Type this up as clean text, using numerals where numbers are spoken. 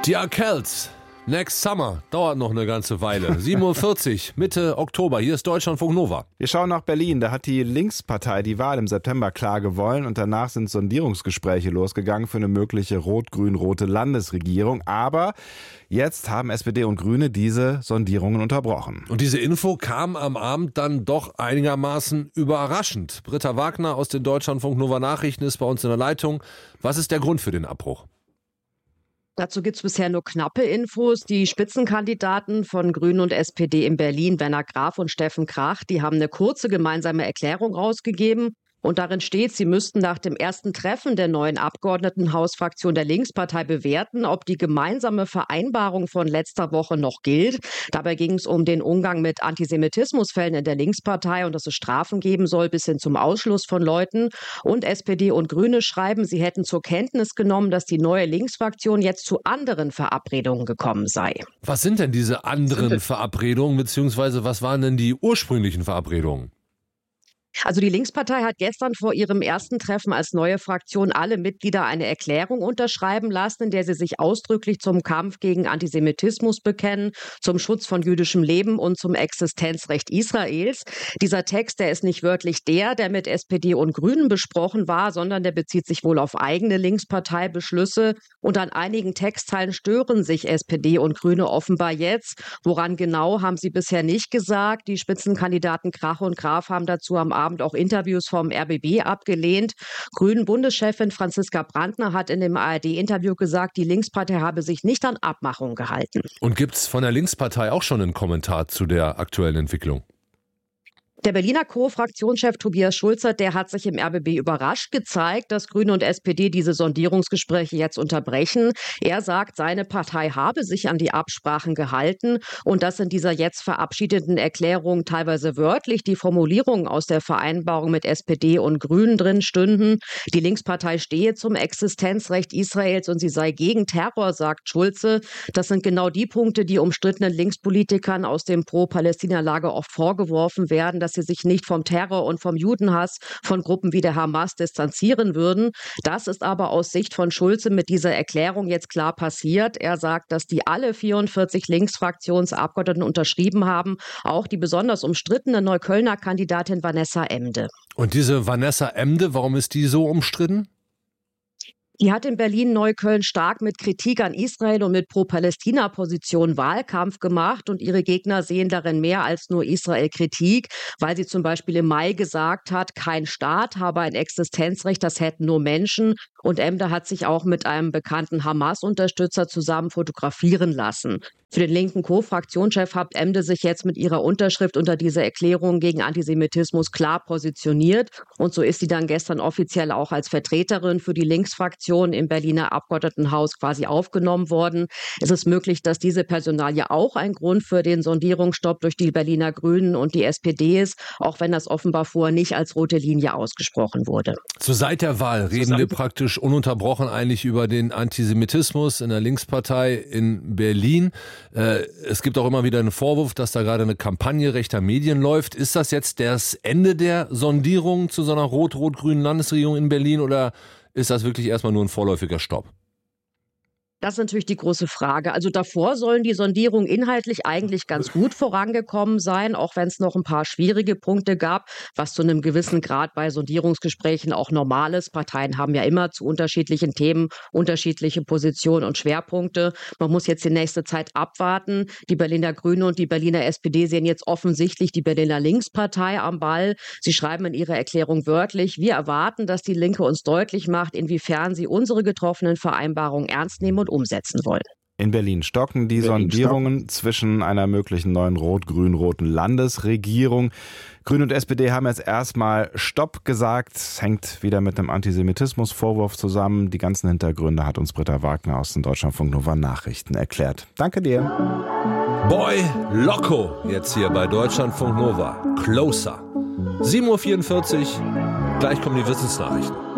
Die Arkells. Next Summer. Dauert noch eine ganze Weile. 7:40 Uhr, Mitte Oktober. Hier ist Deutschlandfunk Nova. Wir schauen nach Berlin. Da hat die Linkspartei die Wahl im September klar gewonnen. Und danach sind Sondierungsgespräche losgegangen für eine mögliche rot-grün-rote Landesregierung. Aber jetzt haben SPD und Grüne diese Sondierungen unterbrochen. Und diese Info kam am Abend dann doch einigermaßen überraschend. Britta Wagner aus den Deutschlandfunk Nova Nachrichten ist bei uns in der Leitung. Was ist der Grund für den Abbruch? Dazu gibt es bisher nur knappe Infos. Die Spitzenkandidaten von Grünen und SPD in Berlin, Werner Graf und Steffen Krach, die haben eine kurze gemeinsame Erklärung rausgegeben. Und darin steht, sie müssten nach dem ersten Treffen der neuen Abgeordnetenhausfraktion der Linkspartei bewerten, ob die gemeinsame Vereinbarung von letzter Woche noch gilt. Dabei ging es um den Umgang mit Antisemitismusfällen in der Linkspartei und dass es Strafen geben soll bis hin zum Ausschluss von Leuten. Und SPD und Grüne schreiben, sie hätten zur Kenntnis genommen, dass die neue Linksfraktion jetzt zu anderen Verabredungen gekommen sei. Was sind denn diese anderen Verabredungen, beziehungsweise was waren denn die ursprünglichen Verabredungen? Also die Linkspartei hat gestern vor ihrem ersten Treffen als neue Fraktion alle Mitglieder eine Erklärung unterschreiben lassen, in der sie sich ausdrücklich zum Kampf gegen Antisemitismus bekennen, zum Schutz von jüdischem Leben und zum Existenzrecht Israels. Dieser Text, der ist nicht wörtlich der mit SPD und Grünen besprochen war, sondern der bezieht sich wohl auf eigene Linksparteibeschlüsse. Und an einigen Textteilen stören sich SPD und Grüne offenbar jetzt. Woran genau, haben sie bisher nicht gesagt. Die Spitzenkandidaten Krach und Graf haben dazu am Abend auch Interviews vom RBB abgelehnt. Grünen-Bundeschefin Franziska Brandner hat in dem ARD-Interview gesagt, die Linkspartei habe sich nicht an Abmachungen gehalten. Und gibt es von der Linkspartei auch schon einen Kommentar zu der aktuellen Entwicklung? Der Berliner Co-Fraktionschef Tobias Schulze, der hat sich im RBB überrascht gezeigt, dass Grüne und SPD diese Sondierungsgespräche jetzt unterbrechen. Er sagt, seine Partei habe sich an die Absprachen gehalten und dass in dieser jetzt verabschiedeten Erklärung teilweise wörtlich die Formulierungen aus der Vereinbarung mit SPD und Grünen drin stünden. Die Linkspartei stehe zum Existenzrecht Israels und sie sei gegen Terror, sagt Schulze. Das sind genau die Punkte, die umstrittenen Linkspolitikern aus dem Pro-Palästina-Lager oft vorgeworfen werden, dass sie sich nicht vom Terror und vom Judenhass von Gruppen wie der Hamas distanzieren würden. Das ist aber aus Sicht von Schulze mit dieser Erklärung jetzt klar passiert. Er sagt, dass die alle 44 Linksfraktionsabgeordneten unterschrieben haben, auch die besonders umstrittene Neuköllner Kandidatin Vanessa Emde. Und diese Vanessa Emde, warum ist die so umstritten? Die hat in Berlin-Neukölln stark mit Kritik an Israel und mit Pro-Palästina-Positionen Wahlkampf gemacht und ihre Gegner sehen darin mehr als nur Israel-Kritik, weil sie zum Beispiel im Mai gesagt hat, kein Staat habe ein Existenzrecht, das hätten nur Menschen. Und Emde hat sich auch mit einem bekannten Hamas-Unterstützer zusammen fotografieren lassen. Für den linken Co-Fraktionschef hat Emde sich jetzt mit ihrer Unterschrift unter diese Erklärung gegen Antisemitismus klar positioniert. Und so ist sie dann gestern offiziell auch als Vertreterin für die Linksfraktion im Berliner Abgeordnetenhaus quasi aufgenommen worden. Es ist möglich, dass diese Personalie auch ein Grund für den Sondierungsstopp durch die Berliner Grünen und die SPD ist, auch wenn das offenbar vorher nicht als rote Linie ausgesprochen wurde. So seit der Wahl reden wir praktisch ununterbrochen eigentlich über den Antisemitismus in der Linkspartei in Berlin. Es gibt auch immer wieder einen Vorwurf, dass da gerade eine Kampagne rechter Medien läuft. Ist das jetzt das Ende der Sondierung zu so einer rot-rot-grünen Landesregierung in Berlin oder ist das wirklich erstmal nur ein vorläufiger Stopp? Das ist natürlich die große Frage. Also davor sollen die Sondierungen inhaltlich eigentlich ganz gut vorangekommen sein, auch wenn es noch ein paar schwierige Punkte gab, was zu einem gewissen Grad bei Sondierungsgesprächen auch normal ist. Parteien haben ja immer zu unterschiedlichen Themen unterschiedliche Positionen und Schwerpunkte. Man muss jetzt die nächste Zeit abwarten. Die Berliner Grüne und die Berliner SPD sehen jetzt offensichtlich die Berliner Linkspartei am Ball. Sie schreiben in ihrer Erklärung wörtlich, wir erwarten, dass die Linke uns deutlich macht, inwiefern sie unsere getroffenen Vereinbarungen ernst nehmen und umsetzen wollen. In Berlin stocken die Sondierungen zwischen einer möglichen neuen rot-grün-roten Landesregierung. Grüne und SPD haben jetzt erstmal Stopp gesagt. Es hängt wieder mit einem Antisemitismusvorwurf zusammen. Die ganzen Hintergründe hat uns Britta Wagner aus den Deutschlandfunk Nova Nachrichten erklärt. Danke dir. Boy Loco, jetzt hier bei Deutschlandfunk Nova. Closer. 7:44 Uhr, gleich kommen die Wissensnachrichten.